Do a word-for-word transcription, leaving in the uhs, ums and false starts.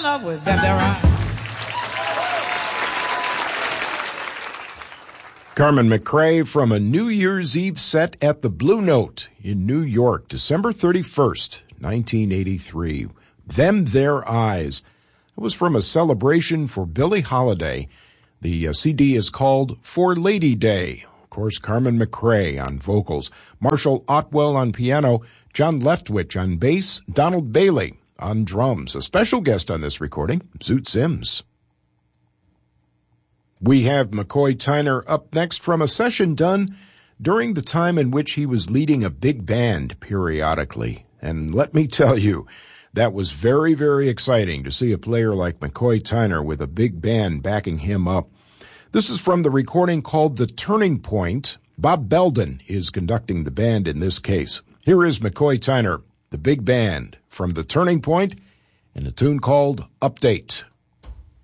love with them their eyes. Carmen McRae from a New Year's Eve set at the Blue Note in New York, December thirty-first, nineteen eighty-three. Them Their Eyes. It was from a celebration for Billie Holiday. The uh, C D is called For Lady Day. Of course, Carmen McRae on vocals, Marshall Otwell on piano, John Leftwich on bass, Donald Bailey on drums. A special guest on this recording, Zoot Sims. We have McCoy Tyner up next from a session done during the time in which he was leading a big band periodically. And let me tell you, that was very, very exciting to see a player like McCoy Tyner with a big band backing him up. This is from the recording called The Turning Point. Bob Belden is conducting the band in this case. Here is McCoy Tyner, the big band, from The Turning Point, in a tune called Update.